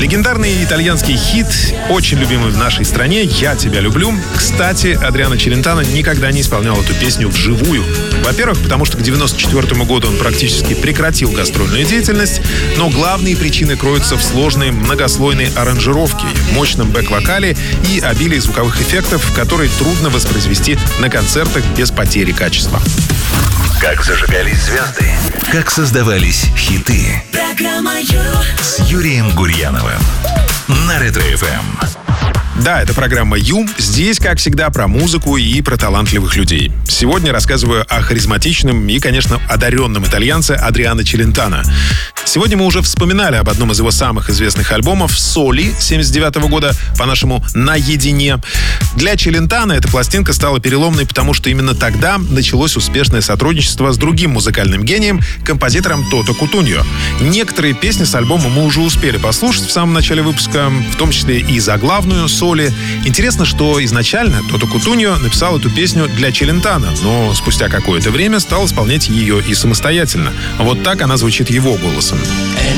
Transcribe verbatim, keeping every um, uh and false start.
Легендарный итальянский хит, очень любимый в нашей стране, «Я тебя люблю». Кстати, Адриано Челентано никогда не исполнял эту песню вживую. Во-первых, потому что к девяносто четвёртому году он практически прекратил гастрольную деятельность, но главные причины кроются в сложной многослойной аранжировке, мощном бэк-вокале и обилии звуковых эффектов, которые трудно воспроизвести на концертах без потери качества. Как зажигались звезды, как создавались хиты. Программа Ю с Юрием Гурьяновым на Ретро-эф эм. Да, это программа «Ю». Здесь, как всегда, про музыку и про талантливых людей. Сегодня рассказываю о харизматичном и, конечно, одаренном итальянце Адриано Челентано. Сегодня мы уже вспоминали об одном из его самых известных альбомов «Соли» семьдесят девятого года, по-нашему «Наедине». Для Челентано эта пластинка стала переломной, потому что именно тогда началось успешное сотрудничество с другим музыкальным гением, композитором Тото Кутуньо. Некоторые песни с альбома мы уже успели послушать в самом начале выпуска, в том числе и заглавную «Соли». Интересно, что изначально Тото Кутуньо написал эту песню для Челентано, но спустя какое-то время стал исполнять ее и самостоятельно. Вот так она звучит его голосом.